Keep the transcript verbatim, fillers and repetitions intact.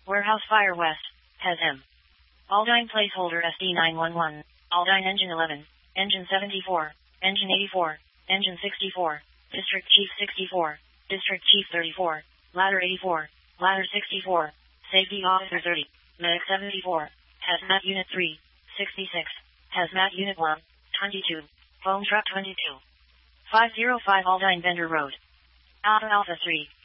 Warehouse Fire West, has M. Aldine Placeholder S D nine one one, Aldine Engine eleven, Engine seventy-four, Engine eighty-four, Engine sixty-four, District Chief sixty-four, District Chief thirty-four, Ladder eighty-four, Ladder sixty-four, Safety Officer thirty, Medic seventy-four, Hazmat Unit three, sixty-six, Hazmat Unit one, twenty-two, Foam Truck twenty-two. five oh five Aldine Bender Road. Alpha Alpha three.